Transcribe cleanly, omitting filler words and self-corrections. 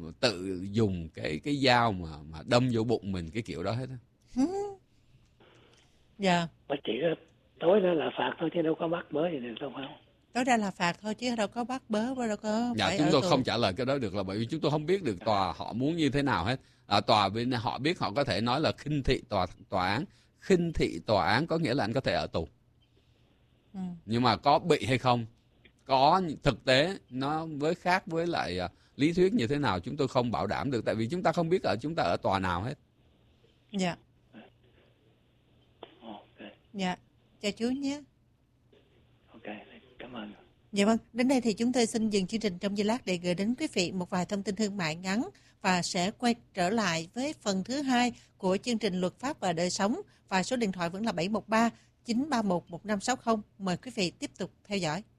tự dùng cái dao mà đâm vô bụng mình cái kiểu đó hết á. Dạ. Mà chị ơi, tối đó là phạt thôi chứ đâu có bắt bớ gì được đâu phải không? Tối ra là phạt thôi chứ đâu có bắt bớ, đâu có Dạ, phải chúng ở tôi tù. không trả lời cái đó được là bởi vì chúng tôi không biết được tòa họ muốn như thế nào hết. Tòa bên họ biết họ có thể nói là khinh thị tòa án. Khinh thị tòa án có nghĩa là anh có thể ở tù. Nhưng mà có bị hay không, có thực tế nó khác với lại lý thuyết như thế nào chúng tôi không bảo đảm được, tại vì chúng ta không biết chúng ta ở tòa nào hết. Dạ. Ok. Dạ. Chào chú nhé. Ok, cảm ơn. Dạ vâng, đến đây thì chúng tôi xin dừng chương trình trong giây lát để gửi đến quý vị một vài thông tin thương mại ngắn và sẽ quay trở lại với phần thứ 2 của chương trình Luật pháp và đời sống, và số điện thoại vẫn là 713 931 1560. Mời quý vị tiếp tục theo dõi.